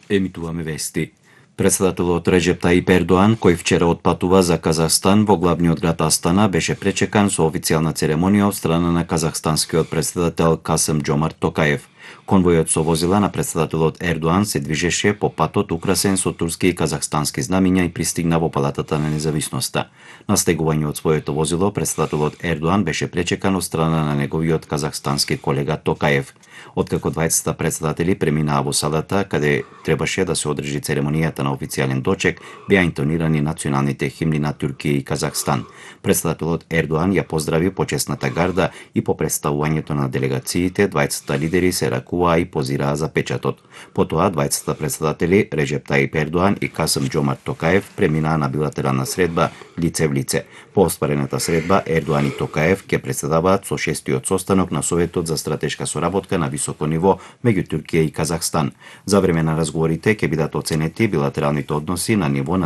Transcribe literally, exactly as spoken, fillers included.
Емитуваме вести. Председателот Реджеп Таип Ердоан, кој вчера отпатува за Казахстан во главниот град Астана, беше пречекан со официјална церемонија од страна на казахстанскиот председател Касым-Џомарт Токаев. Конвојот со возила на председателот Ердоан се движеше по патот украсен со турски и казахстански знамиња и пристигна во Палатата на независноста. На стегување од своето возило, председателот Ердоан беше пречекан од страна на неговиот казахстански колега Токаев. Откако двајцата председатели преминаа во салата, каде требаше да се одржи церемонијата на официјален дочек, беа интонирани националните химни на Туркија и Казахстан. Председателот Ердоан ја поздрави почесната гарда и по представувањето на делегациите, двајцата лидери се ракуваа и позираа за печатот. Потоа, двајцата председатели Реджеп Таип Ердоан и Касым-Џомарт Токаев преминаа на билатерална средба лице в лице. По остварената средба, Ердоан и Токаев ќе председаваат со шестиот состанок на Советот за стратешка соработка на високо ниво меѓу Туркија и Казахстан. За време на разговорите ќе бидат оценети билатералните односи на ниво на